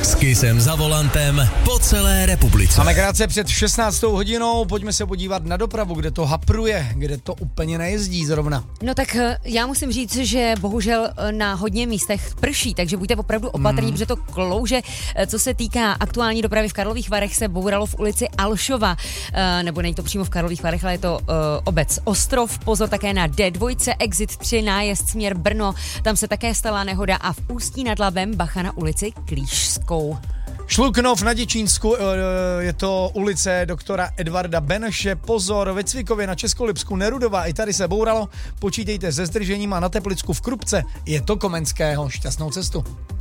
S Kissem za volantem po celé republice. Máme krátce před 16. hodinou, pojďme se podívat na dopravu, kde to hapruje, kde to úplně nejezdí zrovna. No tak já musím říct, že bohužel na hodně místech prší, takže buďte opravdu opatrní, protože to klouže. Co se týká aktuální dopravy v Karlových Varech, se bouralo v ulici Alšova, nebo není to přímo v Karlových Varech, ale je to obec Ostrov. Pozor také na D2, exit 3, nájezd směr Brno, tam se také stala nehoda a v Ústí nad Labem bacha na ulici Klížskou. Šluknov na Děčínsku, je to ulice doktora Edvarda Beneše. Pozor, ve Cvikově na Českolipsku, Nerudová, i tady se bouralo. Počítejte se zdržením a na Teplicku v Krupce je to Komenského. Šťastnou cestu.